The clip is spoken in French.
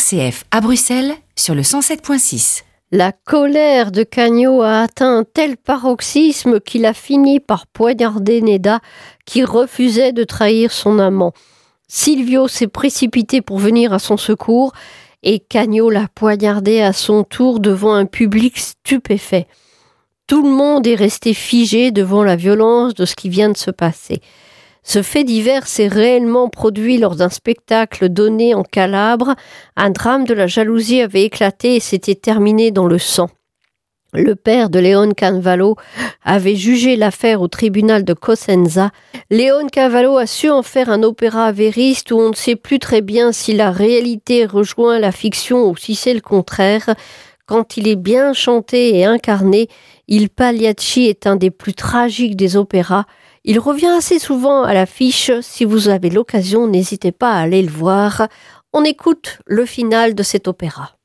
RCF à Bruxelles sur le 107.6. La colère de Cagno a atteint un tel paroxysme qu'il a fini par poignarder Neda, qui refusait de trahir son amant. Silvio s'est précipité pour venir à son secours et Cagno l'a poignardé à son tour devant un public stupéfait. Tout le monde est resté figé devant la violence de ce qui vient de se passer. Ce fait divers s'est réellement produit lors d'un spectacle donné en Calabre. Un drame de la jalousie avait éclaté et s'était terminé dans le sang. Le père de Leon Canvallo avait jugé l'affaire au tribunal de Cosenza. Leon Canvallo a su en faire un opéra vériste où on ne sait plus très bien si la réalité rejoint la fiction ou si c'est le contraire. Quand il est bien chanté et incarné, Il Pagliacci est un des plus tragiques des opéras. Il revient assez souvent à l'affiche. Si vous avez l'occasion, n'hésitez pas à aller le voir. On écoute le final de cet opéra.